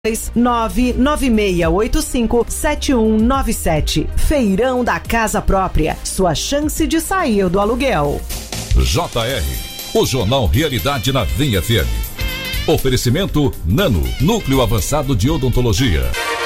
996857197. Feirão da Casa Própria. Sua chance de sair do aluguel. JR, o Jornal Realidade na Vinha FM. Oferecimento Nano, Núcleo Avançado de Odontologia.